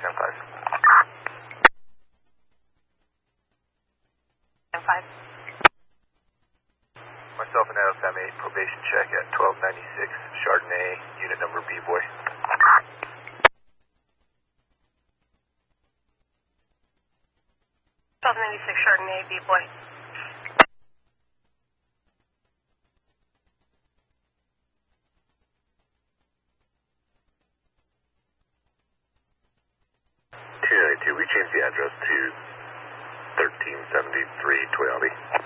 10-5. 10-5. Myself and LSM 8, probation check at 1296, Chardonnay, unit number B-Boy. 1296 Chardonnay, B-Boy. We changed the address to 1373 Toyota.